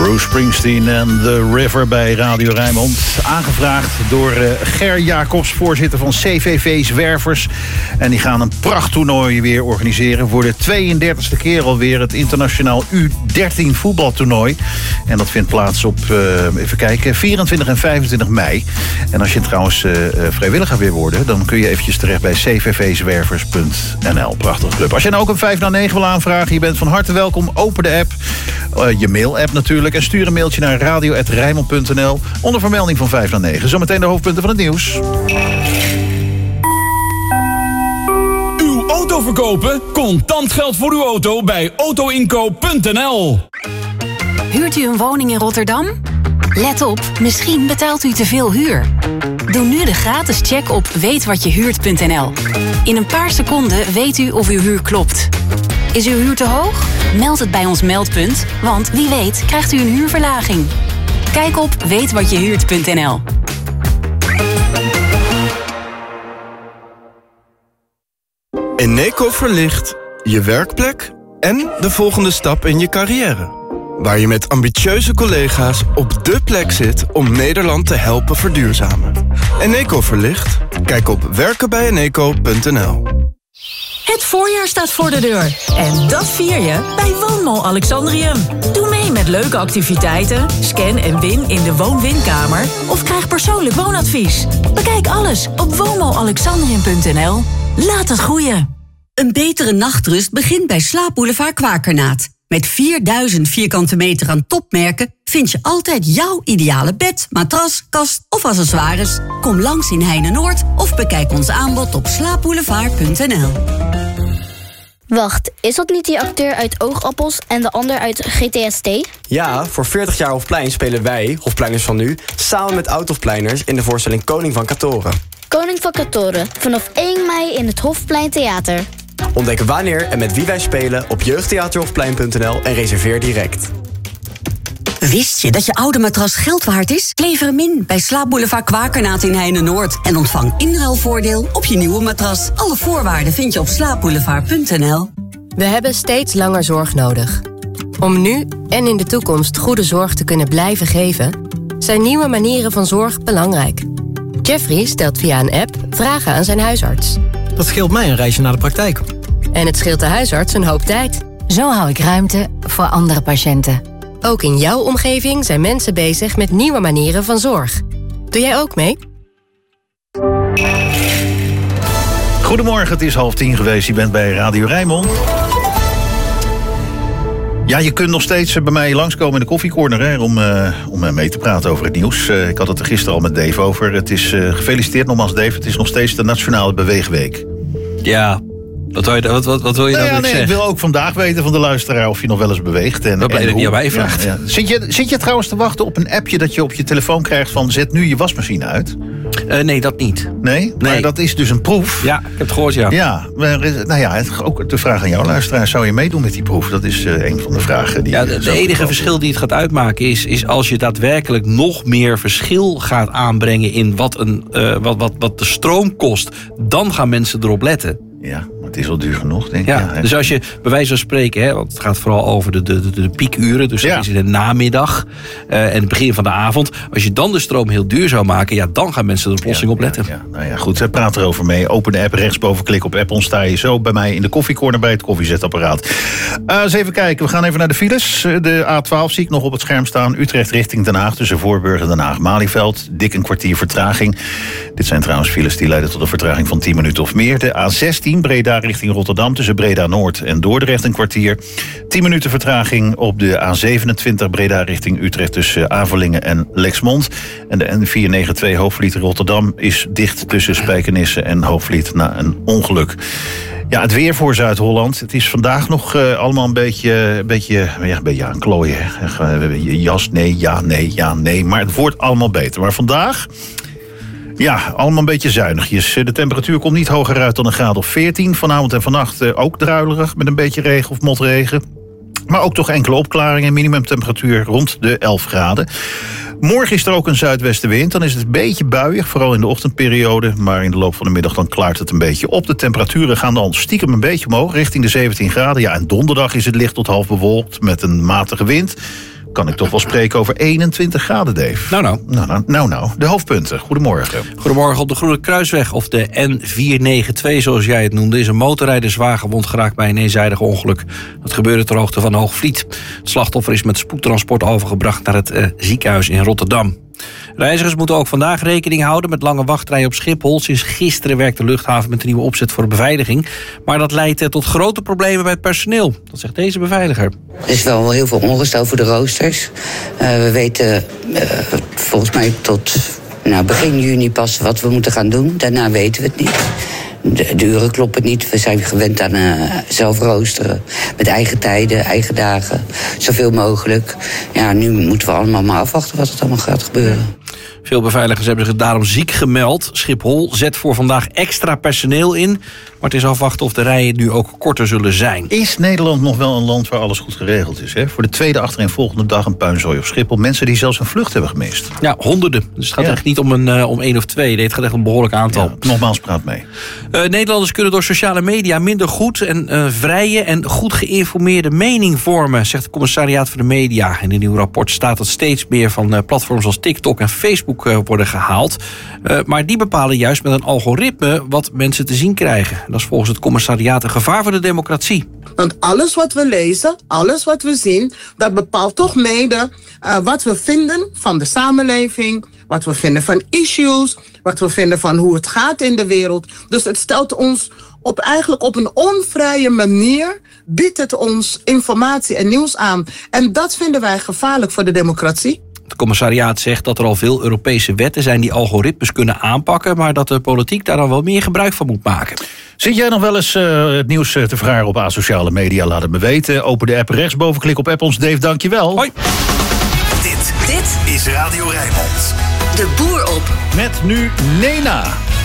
Bruce Springsteen en The River bij Radio Rijnmond. Aangevraagd door Ger Jacobs, voorzitter van CVV Zwervers. En die gaan een prachttoernooi weer organiseren. Voor de 32e keer alweer het internationaal U13 voetbaltoernooi. En dat vindt plaats op, even kijken, 24 en 25 mei. En als je trouwens vrijwilliger wil worden, dan kun je eventjes terecht bij cvvzwervers.nl. Prachtige club. Als je nou ook een 5 naar 9 wil aanvragen, je bent van harte welkom. Open de app, je mail-app natuurlijk. En stuur een mailtje naar radio@rijnmond.nl onder vermelding van 5 naar 9. Zometeen de hoofdpunten van het nieuws. Uw auto verkopen? Contant geld voor uw auto bij autoinkoop.nl. Huurt u een woning in Rotterdam? Let op, misschien betaalt u te veel huur. Doe nu de gratis check op weetwatjehuurt.nl. In een paar seconden weet u of uw huur klopt. Is uw huur te hoog? Meld het bij ons meldpunt, want wie weet krijgt u een huurverlaging. Kijk op weetwatjehuurt.nl. Eneco verlicht je werkplek en de volgende stap in je carrière. Waar je met ambitieuze collega's op dé plek zit om Nederland te helpen verduurzamen. Eneco verlicht? Kijk op werkenbijeneco.nl. Het voorjaar staat voor de deur. En dat vier je bij Woonmall Alexandrium. Doe mee met leuke activiteiten, scan en win in de woon-winkamer of krijg persoonlijk woonadvies. Bekijk alles op woonmallalexandrium.nl. Laat het groeien. Een betere nachtrust begint bij Slaapboulevard Kwakernaat. Met 4000 vierkante meter aan topmerken vind je altijd jouw ideale bed, matras, kast of accessoires. Kom langs in Heine-Noord of bekijk ons aanbod op slaapboulevard.nl. Wacht, is dat niet die acteur uit Oogappels en de ander uit GTST? Ja, voor 40 jaar Hofplein spelen wij, Hofpleiners van nu, samen met oud-Hofpleiners in de voorstelling Koning van Katoren. Koning van Katoren, vanaf 1 mei in het Hofplein Theater. Ontdek wanneer en met wie wij spelen op jeugdtheaterhofplein.nl en reserveer direct. Wist je dat je oude matras geld waard is? Lever hem in bij Slaapboulevard Kwakernaat in Heine-Noord en ontvang inruilvoordeel op je nieuwe matras. Alle voorwaarden vind je op slaapboulevard.nl. We hebben steeds langer zorg nodig. Om nu en in de toekomst goede zorg te kunnen blijven geven, zijn nieuwe manieren van zorg belangrijk. Jeffrey stelt via een app vragen aan zijn huisarts. Dat scheelt mij een reisje naar de praktijk. En het scheelt de huisarts een hoop tijd. Zo hou ik ruimte voor andere patiënten. Ook in jouw omgeving zijn mensen bezig met nieuwe manieren van zorg. Doe jij ook mee? Goedemorgen, het is 9:30 geweest. Je bent bij Radio Rijnmond. Ja, je kunt nog steeds bij mij langskomen in de koffiecorner hè, om mee te praten over het nieuws. Ik had het er gisteren al met Dave over. Het is gefeliciteerd nogmaals, Dave. Het is nog steeds de Nationale Beweegweek. Ja, wat wil je nou zeggen? Ik wil ook vandaag weten van de luisteraar of je nog wel eens beweegt. En blij dat je mij vraagt. Ja. Zit je trouwens te wachten op een appje dat je op je telefoon krijgt van zet nu je wasmachine uit? Nee, dat niet. Nee? Maar dat is dus een proef. Ja, ik heb het gehoord, ja. Ja, ook de vraag aan jou, luisteraar. Zou je meedoen met die proef? Dat is een van de vragen die... Ja, de enige verschil die het gaat uitmaken is als je daadwerkelijk nog meer verschil gaat aanbrengen in wat de stroom kost. Dan gaan mensen erop letten. Ja, maar het is al duur genoeg, denk ik. Ja, dus als je bij wijze van spreken, want het gaat vooral over de piekuren, dus dat is in de namiddag en het begin van de avond. Als je dan de stroom heel duur zou maken, dan gaan mensen er plotseling op letten. Ja. Nou ja, goed, praat erover mee. Open de app, rechtsboven, klik op app. Sta je zo bij mij in de koffiecorner bij het koffiezetapparaat. Eens even kijken, we gaan even naar de files. De A12 zie ik nog op het scherm staan. Utrecht richting Den Haag, tussen Voorburg en Den Haag-Malieveld. Dik een kwartier vertraging. Dit zijn trouwens files die leiden tot een vertraging van 10 minuten of meer. De A16 Breda richting Rotterdam tussen Breda Noord en Dordrecht een kwartier. 10 minuten vertraging op de A27 Breda richting Utrecht tussen Avelingen en Lexmond. En de N492 Hoofdvliet Rotterdam is dicht tussen Spijkenisse en Hoofdvliet na een ongeluk. Ja, het weer voor Zuid-Holland. Het is vandaag nog allemaal een beetje aan klooien. Jas, nee, ja, nee, ja, nee. Maar het wordt allemaal beter. Maar vandaag... Ja, allemaal een beetje zuinigjes. De temperatuur komt niet hoger uit dan een graad of 14. Vanavond en vannacht ook druilerig met een beetje regen of motregen. Maar ook toch enkele opklaringen. Minimumtemperatuur rond de 11 graden. Morgen is er ook een zuidwestenwind. Dan is het een beetje buiig, vooral in de ochtendperiode. Maar in de loop van de middag dan klaart het een beetje op. De temperaturen gaan dan stiekem een beetje omhoog, richting de 17 graden. Ja, en donderdag is het licht tot half bewolkt met een matige wind. kan ik toch wel spreken over 21 graden, Dave. Nou. De hoofdpunten. Goedemorgen. Goedemorgen. Op de Groene Kruisweg, of de N492 zoals jij het noemde, is een motorrijder zwaar gewond geraakt bij een eenzijdig ongeluk. Dat gebeurde ter hoogte van Hoogvliet. Het slachtoffer is met spoedtransport overgebracht naar het ziekenhuis in Rotterdam. Reizigers moeten ook vandaag rekening houden met lange wachtrijen op Schiphol. Sinds gisteren werkt de luchthaven met een nieuwe opzet voor de beveiliging. Maar dat leidt tot grote problemen bij het personeel. Dat zegt deze beveiliger. Er is wel heel veel onrust over de roosters. We weten volgens mij tot begin juni pas wat we moeten gaan doen. Daarna weten we het niet. De uren kloppen niet. We zijn gewend aan zelf roosteren. Met eigen tijden, eigen dagen. Zoveel mogelijk. Ja, nu moeten we allemaal maar afwachten wat er allemaal gaat gebeuren. Veel beveiligers hebben zich daarom ziek gemeld. Schiphol zet voor vandaag extra personeel in. Maar het is afwachten of de rijen nu ook korter zullen zijn. Is Nederland nog wel een land waar alles goed geregeld is? Hè? Voor de tweede achtereenvolgende dag een puinzooi op Schiphol. Mensen die zelfs een vlucht hebben gemist. Ja, honderden. Dus het gaat echt niet om één of twee. Nee, het gaat echt om een behoorlijk aantal. Ja, nogmaals, praat mee. Nederlanders kunnen door sociale media minder goed en vrije en goed geïnformeerde mening vormen, zegt het Commissariaat voor de Media. In een nieuw rapport staat dat steeds meer van platforms als TikTok en Facebook worden gehaald. Maar die bepalen juist met een algoritme wat mensen te zien krijgen. Dat is volgens het commissariaat een gevaar voor de democratie. Want alles wat we lezen, alles wat we zien, dat bepaalt toch mede wat we vinden van de samenleving, wat we vinden van issues, wat we vinden van hoe het gaat in de wereld. Dus het stelt ons eigenlijk op een onvrije manier, biedt het ons informatie en nieuws aan. En dat vinden wij gevaarlijk voor de democratie. Het commissariaat zegt dat er al veel Europese wetten zijn die algoritmes kunnen aanpakken, maar dat de politiek daar dan wel meer gebruik van moet maken. Zit jij nog wel eens het nieuws te vergaren op asociale media? Laat het me weten. Open de app rechtsboven, klik op app ons. Dave, dankjewel. Hoi. Dit is Radio Rijnmond. De boer op. Met nu Nena.